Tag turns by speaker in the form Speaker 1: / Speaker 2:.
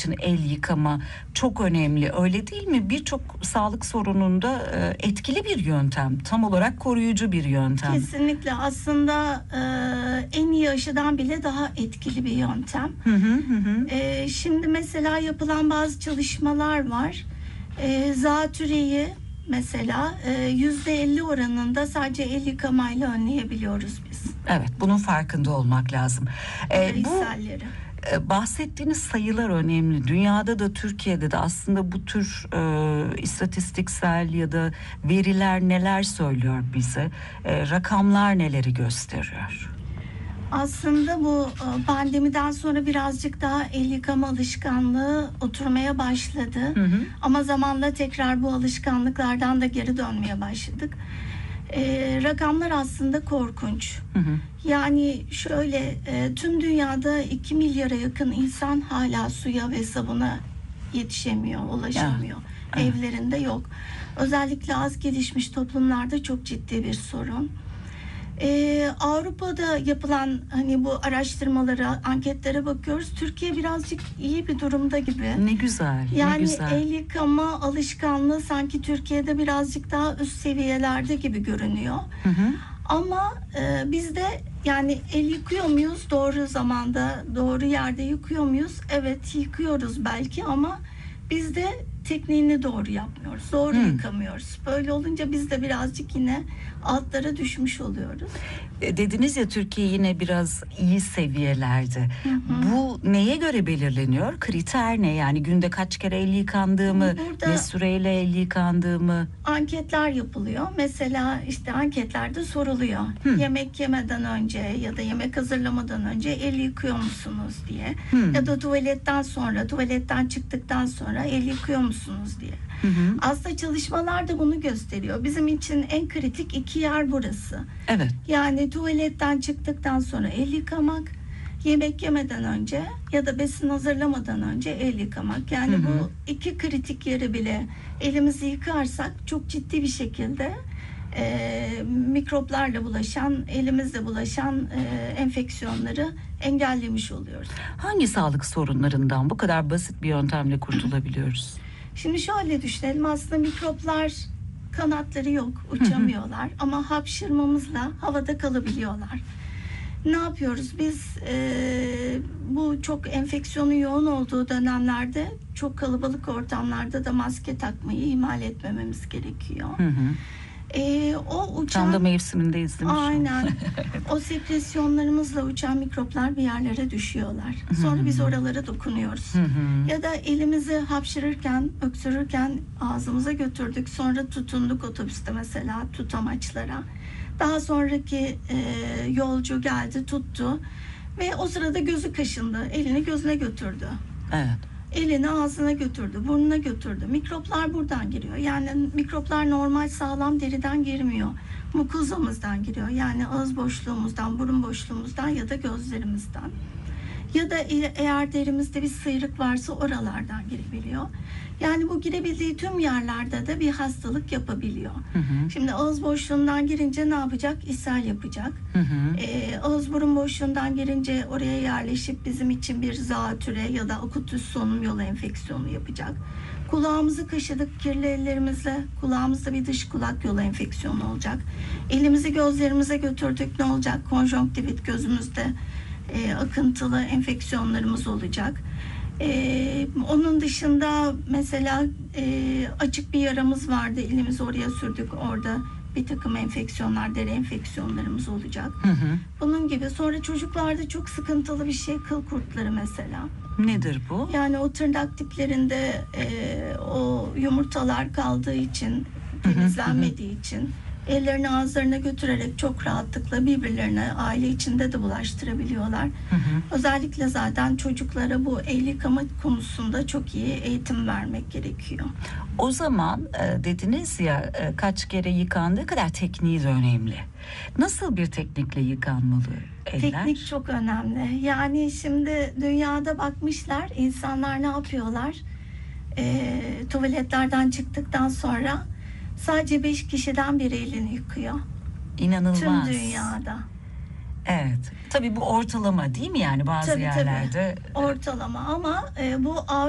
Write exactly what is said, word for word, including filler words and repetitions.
Speaker 1: için el yıkama çok önemli, öyle değil mi? Birçok sağlık sorununda e, etkili bir yöntem, tam olarak koruyucu bir yöntem.
Speaker 2: Kesinlikle, aslında e, en iyi aşıdan bile daha etkili bir yöntem.
Speaker 1: Hı hı hı.
Speaker 2: E, şimdi mesela yapılan bazı çalışmalar var. E, zatüreyi mesela e, yüzde elli oranında sadece el yıkamayla önleyebiliyoruz biz.
Speaker 1: Evet, bunun farkında olmak lazım. E, bu
Speaker 2: İshalleri.
Speaker 1: e, bahsettiğiniz sayılar önemli. Dünyada da Türkiye'de de aslında bu tür e, istatistiksel ya da veriler neler söylüyor bize? E, rakamlar neleri gösteriyor?
Speaker 2: Aslında bu e, pandemiden sonra birazcık daha el yıkama alışkanlığı oturmaya başladı.
Speaker 1: Hı hı.
Speaker 2: Ama zamanla tekrar bu alışkanlıklardan da geri dönmeye başladık. E, rakamlar aslında korkunç.
Speaker 1: Hı hı.
Speaker 2: Yani şöyle, e, tüm dünyada iki milyara yakın insan hala suya ve sabuna yetişemiyor, ulaşamıyor.
Speaker 1: Evet.
Speaker 2: Evlerinde yok. Özellikle az gelişmiş toplumlarda çok ciddi bir sorun. Ee, Avrupa'da yapılan hani bu araştırmalara, anketlere bakıyoruz. Türkiye birazcık iyi bir durumda gibi.
Speaker 1: Ne güzel,
Speaker 2: Yani
Speaker 1: ne güzel.
Speaker 2: el yıkama alışkanlığı sanki Türkiye'de birazcık daha üst seviyelerde gibi görünüyor.
Speaker 1: Hı hı.
Speaker 2: Ama e, biz de yani el yıkıyor muyuz? Doğru zamanda, doğru yerde yıkıyor muyuz? Evet, yıkıyoruz belki ama biz de tekniğini doğru yapmıyoruz. Doğru
Speaker 1: Hmm.
Speaker 2: yıkamıyoruz. Böyle olunca biz de birazcık yine altlara düşmüş oluyoruz.
Speaker 1: E, Dediniz ya, Türkiye yine biraz iyi seviyelerde.
Speaker 2: Hı hı.
Speaker 1: Bu neye göre belirleniyor? Kriter ne? Yani günde kaç kere el yıkandığımı,
Speaker 2: Burada
Speaker 1: ne süreyle el yıkandığımı.
Speaker 2: anketler yapılıyor. Mesela işte anketlerde soruluyor.
Speaker 1: Hı.
Speaker 2: Yemek yemeden önce ya da yemek hazırlamadan önce el yıkıyor musunuz diye.
Speaker 1: Hı.
Speaker 2: Ya da tuvaletten sonra, tuvaletten çıktıktan sonra el yıkıyor musunuz diye.
Speaker 1: Hı hı.
Speaker 2: Aslında çalışmalar da bunu gösteriyor. Bizim için en kritik iki yer burası.
Speaker 1: Evet.
Speaker 2: Yani tuvaletten çıktıktan sonra el yıkamak, yemek yemeden önce ya da besin hazırlamadan önce el yıkamak. Yani
Speaker 1: Hı hı.
Speaker 2: bu iki kritik yeri bile elimizi yıkarsak çok ciddi bir şekilde e, mikroplarla bulaşan, elimizle bulaşan e, enfeksiyonları engellemiş oluyoruz.
Speaker 1: Hangi sağlık sorunlarından bu kadar basit bir yöntemle kurtulabiliyoruz?
Speaker 2: Şimdi şöyle düşünelim, aslında mikroplar kanatları yok, uçamıyorlar ama hapşırmamızla havada kalabiliyorlar. Ne yapıyoruz biz? Ee, bu çok enfeksiyonun yoğun olduğu dönemlerde çok kalabalık ortamlarda da maske takmayı ihmal etmememiz gerekiyor.
Speaker 1: Hı hı.
Speaker 2: Ee, o uçan...
Speaker 1: Tam da mevsimindeyiz değil mi?
Speaker 2: Aynen. O sekresyonlarımızla uçan mikroplar bir yerlere düşüyorlar. Sonra biz oralara dokunuyoruz.
Speaker 1: Hı hı.
Speaker 2: Ya da elimizi hapşırırken, öksürürken ağzımıza götürdük. Sonra tutunduk otobüste mesela tutamaçlara. Daha sonraki e, yolcu geldi, tuttu ve o sırada gözü kaşındı. Elini gözüne götürdü.
Speaker 1: Evet.
Speaker 2: Elini ağzına götürdü, burnuna götürdü. Mikroplar buradan giriyor. Yani mikroplar normal sağlam deriden girmiyor. Mukozamızdan giriyor. Yani ağız boşluğumuzdan, burun boşluğumuzdan ya da gözlerimizden. Ya da eğer derimizde bir sıyrık varsa oralardan girebiliyor. Yani bu girebildiği tüm yerlerde de bir hastalık yapabiliyor.
Speaker 1: Hı hı.
Speaker 2: Şimdi ağız boşluğundan girince ne yapacak? İshal yapacak.
Speaker 1: Hı hı.
Speaker 2: Ee, ağız burun boşluğundan girince oraya yerleşip bizim için bir zatüre ya da akut üst solunum yolu enfeksiyonu yapacak. Kulağımızı kaşıdık kirli ellerimizle, kulağımızda bir dış kulak yolu enfeksiyonu olacak. Elimizi gözlerimize götürdük, ne olacak? Konjonktivit, gözümüzde e, akıntılı enfeksiyonlarımız olacak. Ee, onun dışında mesela e, açık bir yaramız vardı, elimizi oraya sürdük, orada bir takım enfeksiyonlar, deri enfeksiyonlarımız olacak.
Speaker 1: Hı hı.
Speaker 2: Bunun gibi. Sonra çocuklarda çok sıkıntılı bir şey, kıl kurtları mesela.
Speaker 1: Nedir bu?
Speaker 2: Yani o tırnak diplerinde e, o yumurtalar kaldığı için, temizlenmediği için ellerini ağızlarına götürerek çok rahatlıkla birbirlerine aile içinde de bulaştırabiliyorlar.
Speaker 1: Hı hı.
Speaker 2: Özellikle zaten çocuklara bu el yıkama konusunda çok iyi eğitim vermek gerekiyor.
Speaker 1: O zaman e, dediniz ya, e, kaç kere yıkandığı kadar tekniği de önemli. Nasıl bir teknikle yıkanmalı eller?
Speaker 2: Teknik çok önemli. Yani şimdi dünyada bakmışlar, insanlar ne yapıyorlar? E, tuvaletlerden çıktıktan sonra sadece beş kişiden biri elini yıkıyor.
Speaker 1: İnanılmaz.
Speaker 2: Tüm dünyada.
Speaker 1: Evet. Tabii bu ortalama değil mi, yani bazı
Speaker 2: Tabii,
Speaker 1: yerlerde?
Speaker 2: tabii. Ortalama ama e, bu